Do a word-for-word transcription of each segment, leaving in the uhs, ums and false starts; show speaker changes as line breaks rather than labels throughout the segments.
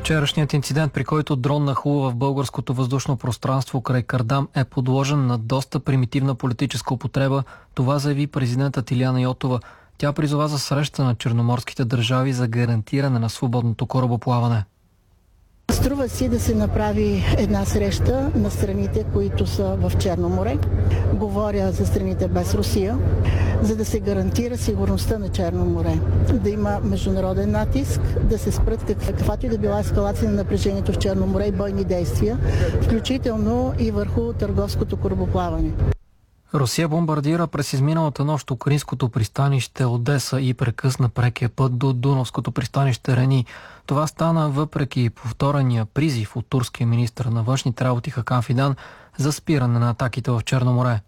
Вчерашният инцидент, при който дрон нахлува в българското въздушно пространство край Кардам, е подложен на доста примитивна политическа употреба. Това заяви президентът Илияна Йотова. Тя призова за среща на черноморските държави за гарантиране на свободното корабоплаване.
Струва си да се направи една среща на страните, които са в Черно море. Говоря за страните без Русия, за да се гарантира сигурността на Черно море. Да има международен натиск, да се спрат каквато и да била ескалация на напрежението в Черно море и бойни действия, включително и върху търговското корабоплаване.
Русия бомбардира през изминалата нощ украинското пристанище Одеса и прекъсна прекия път до Дунавското пристанище Рени. Това стана въпреки повторения призив от турския министър на външните работи Хакан Фидан за спиране на атаките в Черно море.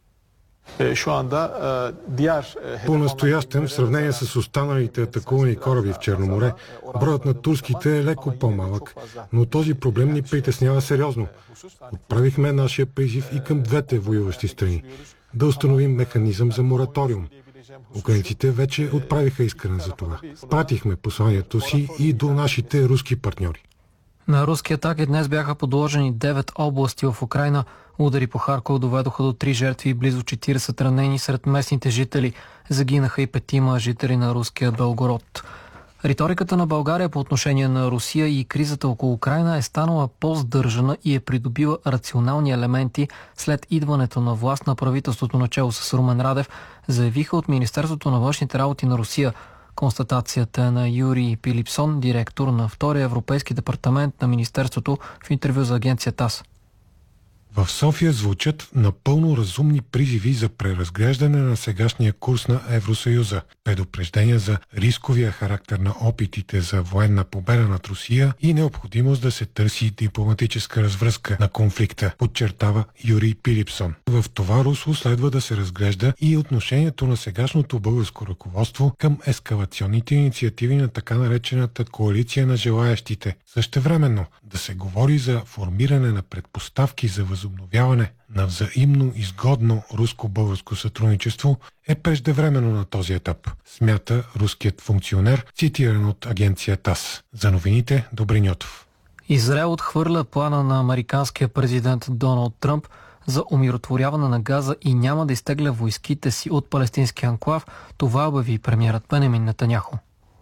По-настоящем, в сравнение с останалите атакувани кораби в Черно море, броят на турските е леко по-малък, но този проблем ни притеснява сериозно. Отправихме нашия призив и към двете воюващи страни да установим механизъм за мораториум. Украинците вече отправиха искане за това. Пратихме посланието си и до нашите руски партньори.
На руски атаки днес бяха подложени девет области в Украйна. Удари по Харков доведоха до три жертви и близо четирийсет ранени сред местните жители. Загинаха и петима жители на руския Белгород. Риториката на България по отношение на Русия и кризата около Украйна е станала по-здържана и е придобила рационални елементи след идването на власт на правителството начело с Румен Радев, заявиха от Министерството на външните работи на Русия. Констатацията е на Юрий Пилипсон, директор на втория европейски департамент на Министерството, в интервю за агенция ТАСС.
В София звучат напълно разумни призиви за преразглеждане на сегашния курс на Евросъюза, предупреждения за рисковия характер на опитите за военна победа над Русия и необходимост да се търси дипломатическа развръзка на конфликта, подчертава Юрий Пилипсон. В това русло следва да се разглежда и отношението на сегашното българско ръководство към ескалационните инициативи на така наречената коалиция на желаящите. Същевременно да се говори за формиране на предпоставки за възобновяване на взаимно изгодно руско-българско сътрудничество е преждевременно на този етап, смята руският функционер, цитиран от агенция ТАСС. За новините Добрин Йотов.
Израел отхвърля плана на американския президент Доналд Тръмп за умиротворяване на Газа и няма да изтегля войските си от палестинския анклав. Това обяви премиерът Бенямин Нетаняху.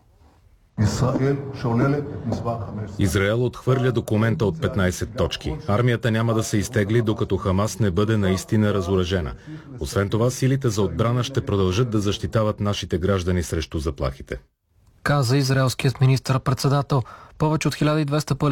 Израел отхвърля документа от петнайсет точки. Армията няма да се изтегли, докато Хамас не бъде наистина разоръжена. Освен това, силите за отбрана ще продължат да защитават нашите граждани срещу заплахите,
каза израелският министър-председател. Повече от хиляда и двеста